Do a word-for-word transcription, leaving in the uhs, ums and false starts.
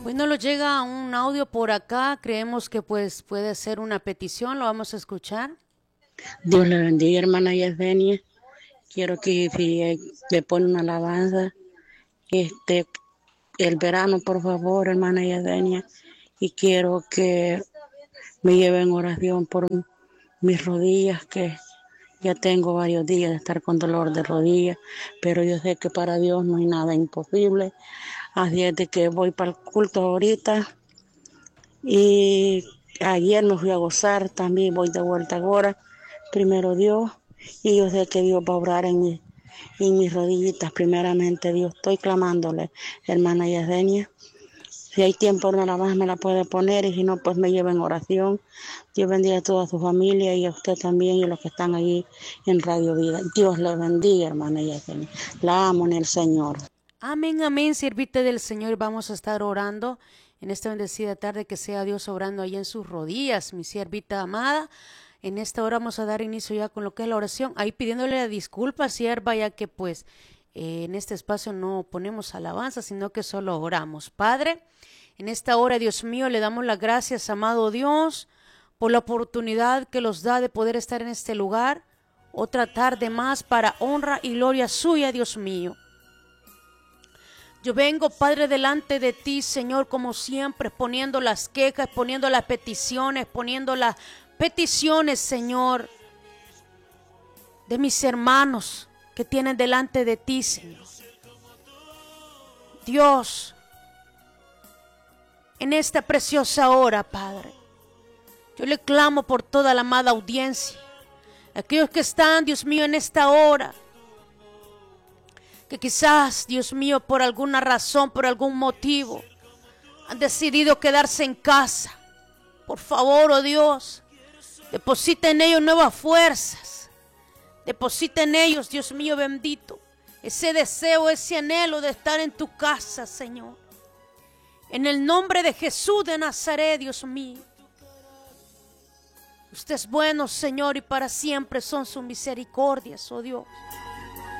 Bueno, nos llega un audio por acá, creemos que pues puede ser una petición, lo vamos a escuchar. Dios le bendiga, hermana Yesenia. Quiero que si le pone una alabanza, este, el verano, por favor, hermana Yesenia. Y quiero que me lleve en oración por mis rodillas, que ya tengo varios días de estar con dolor de rodillas, pero yo sé que para Dios no hay nada imposible. Así es de que voy para el culto ahorita. Y ayer me fui a gozar, también voy de vuelta ahora, primero Dios, y yo sé que Dios va a obrar en, mi, en mis rodillitas, primeramente Dios, estoy clamándole, hermana Yesenia. Si hay tiempo, nada más me la puede poner, y si no, pues me lleva en oración. Dios bendiga a toda su familia y a usted también y a los que están allí en Radio Vida. Dios le bendiga, hermana Yesenia. La amo en el Señor. Amén, amén, sirvite del Señor. Vamos a estar orando en esta bendecida tarde, que sea Dios obrando ahí en sus rodillas, mi siervita amada. En esta hora vamos a dar inicio ya con lo que es la oración, ahí pidiéndole disculpas, sierva, ya que pues eh, en este espacio no ponemos alabanza, sino que solo oramos. Padre, en esta hora, Dios mío, le damos las gracias, amado Dios, por la oportunidad que nos da de poder estar en este lugar, otra tarde más para honra y gloria suya, Dios mío. Yo vengo, Padre, delante de ti, Señor, como siempre, poniendo las quejas, poniendo las peticiones, poniendo las peticiones, Señor, de mis hermanos que tienen delante de ti, Señor. Dios, en esta preciosa hora, Padre, yo le clamo por toda la amada audiencia, aquellos que están, Dios mío, en esta hora, que quizás, Dios mío, por alguna razón, por algún motivo, han decidido quedarse en casa. Por favor, oh Dios, deposita en ellos nuevas fuerzas. Deposita en ellos, Dios mío bendito, ese deseo, ese anhelo de estar en tu casa, Señor. En el nombre de Jesús de Nazaret, Dios mío. Usted es bueno, Señor, y para siempre son sus misericordias, oh Dios.